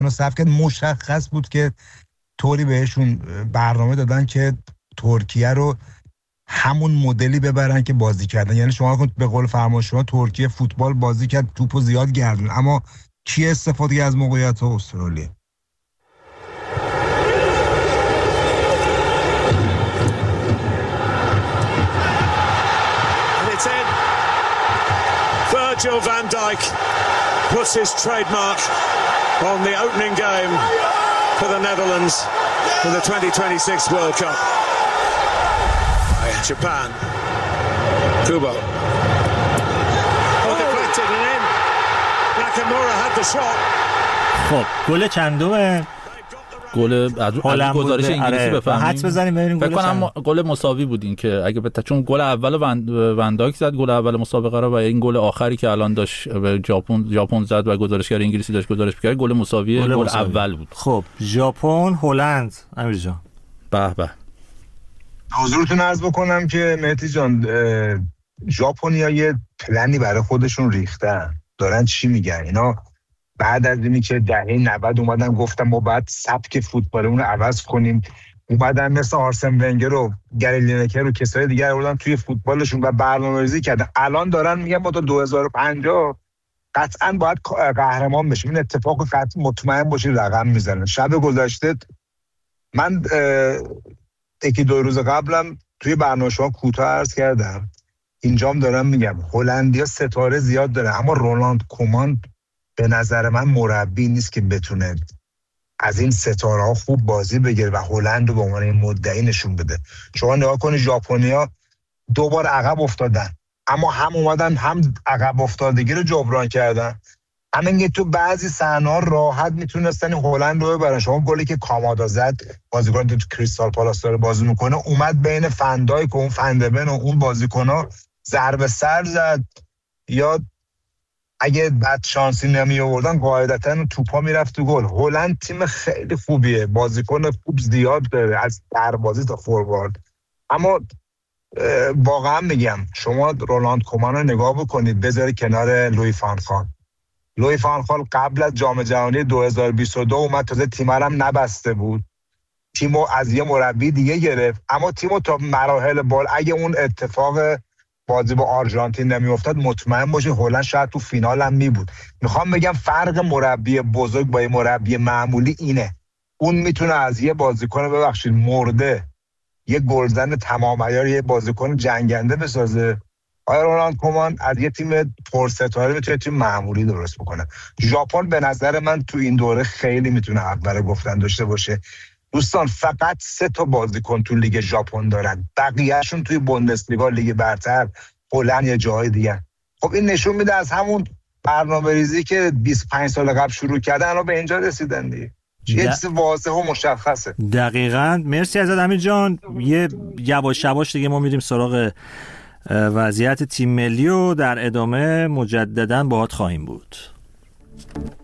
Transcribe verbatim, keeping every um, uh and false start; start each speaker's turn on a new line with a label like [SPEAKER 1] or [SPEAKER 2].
[SPEAKER 1] صرف کرد. مشخص بود که طوری بهشون برنامه دادن که ترکیه رو همون مدلی ببرن که بازی کردن. یعنی شما به قول فرمان شما ترکیه فوتبال بازی کرد، توپو زیاد گردون، اما کی استفاده از موقعیت استرالیا؟
[SPEAKER 2] Virgil van Dijk puts his trademark on the opening game for the Netherlands for the twenty twenty-six World Cup. Japan. Kubo. Oh, deflected and in. Nakamura had the shot.
[SPEAKER 3] خب گل چندمه؟
[SPEAKER 4] گل از گزارش انگلیسی بفهمیم.
[SPEAKER 3] حدس بزنیم ببینیم.
[SPEAKER 4] فکر کنم گل مساوی بود این که اگه بتا چون گل اول ونداک زد، گل اول مسابقه رو، و این گل آخری که الان داشت به ژاپن ژاپن زد و گزارشگر انگلیسی داشت گزارش می‌کرد، گل مساوی گل اول بود.
[SPEAKER 3] خب ژاپن هلند امیر جان.
[SPEAKER 4] به به.
[SPEAKER 1] حضورتون عرض بکنم که مهدی جان، ژاپنیا یه پلنی برای خودشون ریختن، دارن چی میگن اینا. بعد از اینی که دهه نود اومدن گفتن ما باید سبک فوتبالمون رو عوض کنیم، اومدن مثل آرسن ونگر و گری لینکر و کسای دیگر آوردن توی فوتبالشون و برنامه‌ریزی کردن. الان دارن میگن ما تا دو هزار و پنجاه قطعاً باید قهرمان بشیم. این اتفاق قطعاً مطمئن باشید رقم میزنن. شب گذشته من یکی دو روز قبلم توی برنامه شما کوتاه عرض کردم، اینجام دارم میگم هلندیا ستاره زیاد داره، اما رونالد کومان به نظر من مربی نیست که بتونه از این ستاره ها خوب بازی بگیره و هلند رو به عنوان مدعی نشون بده. شما نگاه کنید ژاپنیا دوبار عقب افتادن، اما هم اومدن هم عقب افتادگی رو جبران کردن. همین تو بعضی صحنه‌ها راحت میتونستن هلند رو ببرن. شما گلی که کامادا زد، بازیکن تو کریستال پالاس داره بازی میکنه، اومد بین فندایک و اون فندبن و اون بازیکن‌ها ضربه سر زد، یا اگه بد شانسی نمی آوردن قاعدتاً توپا میرفت تو گل. هلند تیم خیلی خوبیه، بازیکن خوب زیاد داره از دروازه تا فوروارد، اما واقعا میگم شما رونالد کومان رو نگاه بکنید، بذاری کنار لوی فان خال. لوی فان خال قبل از جام جهانی دو هزار و بیست و دو اومد، تازه تیم هم نبسته بود، تیمو از یه مربی دیگه گرفت، اما تیمو تا مراحل بال اگه اون اتفاق بازی با آرژانتین نمیافتاد مطمئن باشه هلند شاید تو فینال هم می بود. میخوام بگم فرق مربی بزرگ با یه مربی معمولی اینه، اون میتونه از یه بازیکن ببخشید مرده یه گلزن تمام عیار، یه بازیکن جنگنده بسازه. آیا رونالد کومان از یه تیم پرستاره میتونه تیم معمولی درست بکنه؟ ژاپن به نظر من تو این دوره خیلی میتونه حق برای گفتن داشته باشه. دوستان فقط سه تا بازیکن تو لیگ ژاپن دارن، بقیه‌شون توی بوندسلیگا، لیگ برتر، هلند یا جاهای دیگه. خب این نشون میده از همون برنامه‌ریزی که بیست و پنج سال قبل شروع کردن الان به اینجا رسیدن دیگه. یه چیز واضحه و مشخصه.
[SPEAKER 3] دقیقاً. مرسی ازت امیر جان. یه یواش یواش دیگه ما میریم سراغ وضعیت تیم ملی و در ادامه مجدداً باهات خواهیم بود.